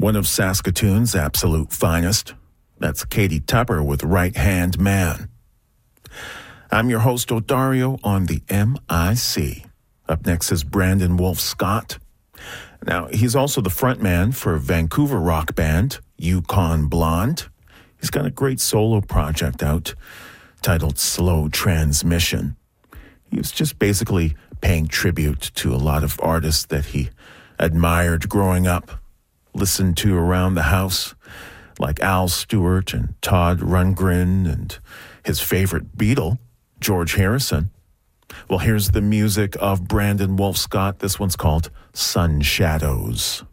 one of Saskatoon's absolute finest. That's Katie Tupper with Right Hand Man. I'm your host, Odario, on the MIC. Up next is Brandon Wolf Scott. Now, he's also the frontman for Vancouver rock band Yukon Blonde. He's got a great solo project out titled Slow Transmission. He was just basically paying tribute to a lot of artists that he admired growing up, listened to around the house, like Al Stewart and Todd Rundgren and his favorite Beatle, George Harrison. Well, here's the music of Brandon Wolf Scott. This one's called Sun Shadows.